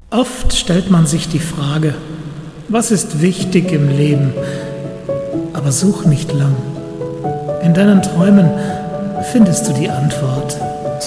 Oft stellt man sich die Frage, was ist wichtig im Leben? Aber such nicht lang. In deinen Träumen findest du die Antwort.